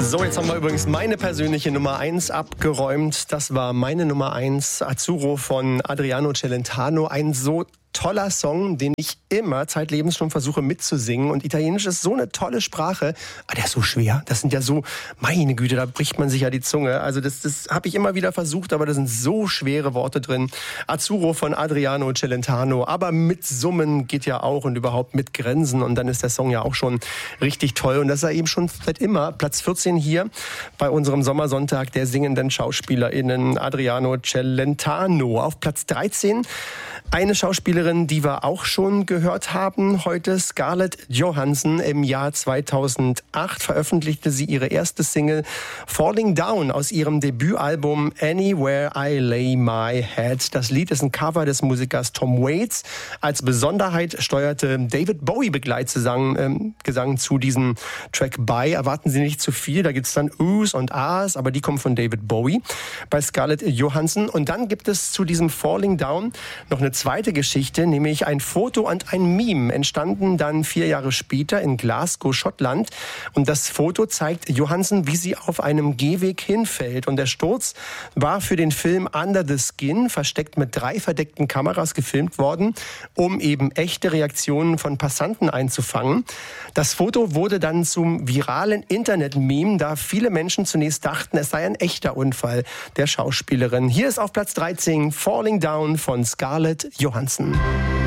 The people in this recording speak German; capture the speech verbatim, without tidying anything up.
So, jetzt haben wir übrigens meine persönliche Nummer eins abgeräumt. Das war meine Nummer eins, Azzurro von Adriano Celentano. Ein so toller Song, den ich immer zeitlebens schon versuche mitzusingen. Und Italienisch ist so eine tolle Sprache. Aber der ist so schwer. Das sind ja so, meine Güte, da bricht man sich ja die Zunge. Also das, das habe ich immer wieder versucht, aber da sind so schwere Worte drin. Azzurro von Adriano Celentano. Aber mit Summen geht ja auch und überhaupt mit Grenzen. Und dann ist der Song ja auch schon richtig toll. Und das ist ja eben schon seit immer Platz vierzehn hier bei unserem Sommersonntag der singenden SchauspielerInnen Adriano Celentano. Auf Platz dreizehn eine Schauspielerin, die wir auch schon gehört haben heute, Scarlett Johansson. Im Jahr zweitausendacht veröffentlichte sie ihre erste Single Falling Down aus ihrem Debütalbum Anywhere I Lay My Head. Das Lied ist ein Cover des Musikers Tom Waits. Als Besonderheit steuerte David Bowie Begleitgesang ähm, Gesang zu diesem Track bei. Erwarten Sie nicht zu viel, da gibt es dann Uhs und Ahs, aber die kommen von David Bowie bei Scarlett Johansson. Und dann gibt es zu diesem Falling Down noch eine zweite Geschichte, nämlich ein Foto und ein Meme, entstanden dann vier Jahre später in Glasgow, Schottland. Und das Foto zeigt Johansson, wie sie auf einem Gehweg hinfällt. Und der Sturz war für den Film Under the Skin, versteckt mit drei verdeckten Kameras gefilmt worden, um eben echte Reaktionen von Passanten einzufangen. Das Foto wurde dann zum viralen Internet-Meme, da viele Menschen zunächst dachten, es sei ein echter Unfall der Schauspielerin. Hier ist auf Platz dreizehn Falling Down von Scarlett Johansson.